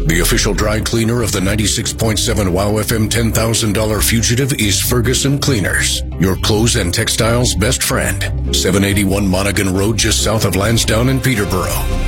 The official dry cleaner of the 96.7 WOW FM $10,000 fugitive is Ferguson Cleaners, your clothes and textiles best friend. 781 Monaghan Road, just south of Lansdowne in Peterborough.